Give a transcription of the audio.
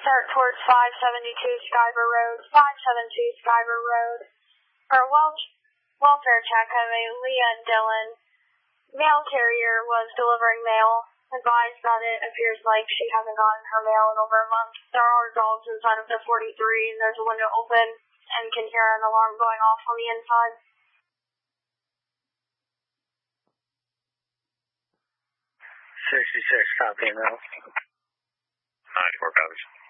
start towards 572 Skyver Road, 572 Skyver Road. For welfare check of a Leah Dillon. Mail carrier was delivering mail. Advised that it appears like she hasn't gotten her mail in over a month. There are dogs inside of the 43, and there's a window open, and can hear an alarm going off on the inside. 666, copy now. 94 copies.